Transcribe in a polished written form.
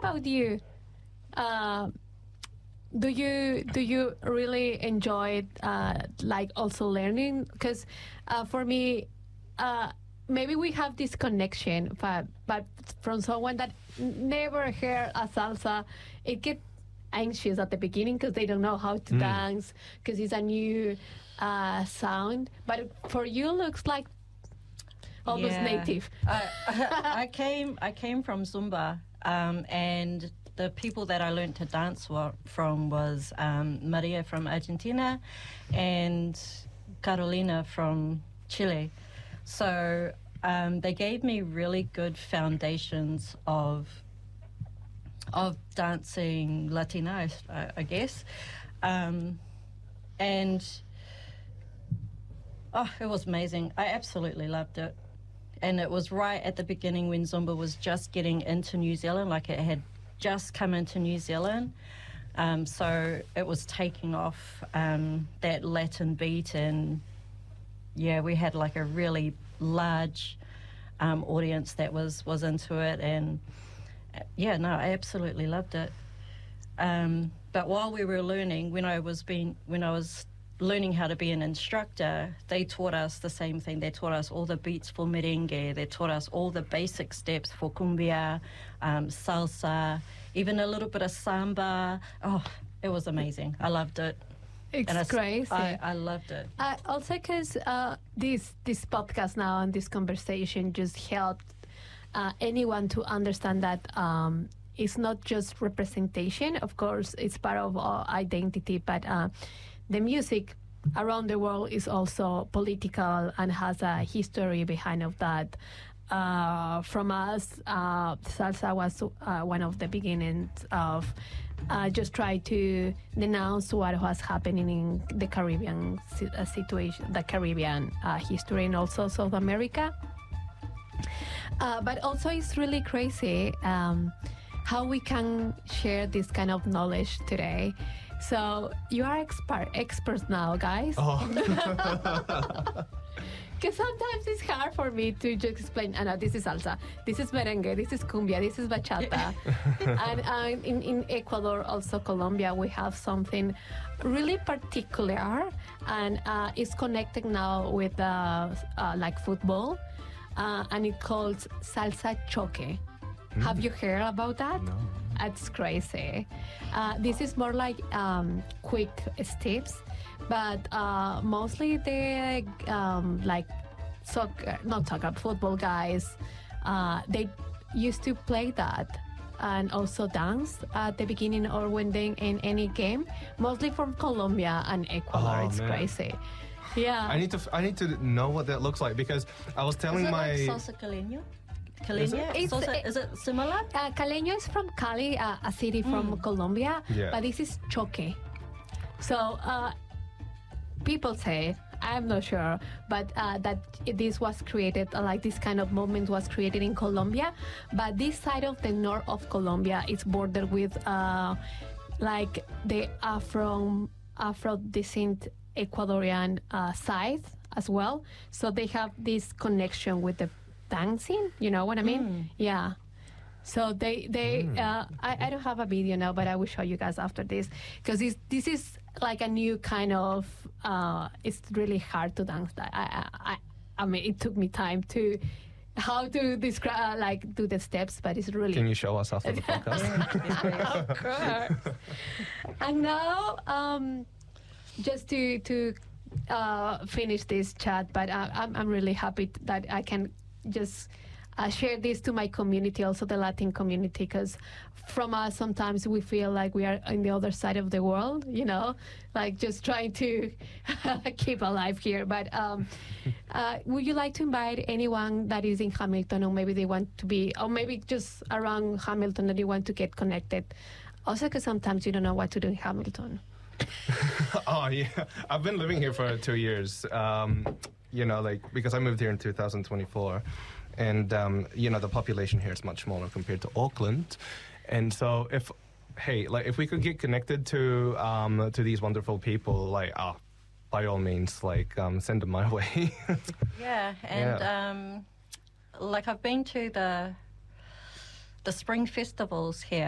about you? Uh, do you really enjoy like also learning? Because for me, maybe we have this connection, but from someone that never heard a salsa, it gets anxious at the beginning because they don't know how to dance because it's a new sound. But for you, looks like almost native. I came from Zumba, and the people that I learned to dance from was Maria from Argentina and Carolina from Chile. So they gave me really good foundations of dancing Latina, I guess. And it was amazing. I absolutely loved it. And it was right at the beginning when Zumba was just getting into New Zealand, like it had just come into New Zealand. So it was taking off that Latin beat, and we had like a really large audience that was into it, and I absolutely loved it. But while we were learning, when I was learning how to be an instructor, they taught us the same thing. They taught us all the beats for merengue. They taught us all the basic steps for cumbia, salsa, even a little bit of samba. Oh, it was amazing. I loved it. It's crazy. I loved it. Also, because this podcast now and this conversation just helped anyone to understand that it's not just representation. Of course, it's part of our identity, but the music around the world is also political and has a history behind of that. From us, salsa was one of the beginnings of just try to denounce what was happening in the Caribbean situation, the Caribbean history, and also South America. But also, it's really crazy how we can share this kind of knowledge today. So you are experts now, guys. Oh. Because sometimes it's hard for me to just explain, this is salsa, this is merengue, this is cumbia, this is bachata. And in Ecuador, also Colombia, we have something really particular, and it's connected now with like football, and it's called salsa choque. Have you heard about that? No. That's crazy. This is more like quick steps, but mostly they like football guys. They used to play that and also dance at the beginning or when they in any game. Mostly from Colombia and Ecuador. It's crazy. Yeah. I need to know what that looks like, because I was telling like salsa caleño? Is it similar? Caleño is from Cali, a city from Colombia, but this is choque. So people say, I'm not sure, but that this was created, like this kind of movement was created in Colombia. But this side of the north of Colombia is bordered with like the Afro descent Ecuadorian side as well. So they have this connection with the dancing, you know what I mean? Yeah. So they I don't have a video now, but I will show you guys after this, because this is like a new kind of it's really hard to dance that. I mean, it took me time to how to describe like do the steps, but it's really. Can you show us after the podcast? Of course. And now just to finish this chat, but I'm really happy that I can just share this to my community, also the Latin community, because from us sometimes we feel like we are on the other side of the world, you know, like just trying to keep alive here. But would you like to invite anyone that is in Hamilton, or maybe they want to be, or maybe just around Hamilton that you want to get connected? Also, because sometimes you don't know what to do in Hamilton. Oh, yeah. I've been living here for 2 years. You know, like, because I moved here in 2024, and you know, the population here is much smaller compared to Auckland, and so if we could get connected to these wonderful people, like, by all means, like, send them my way. Yeah, and like I've been to the spring festivals here.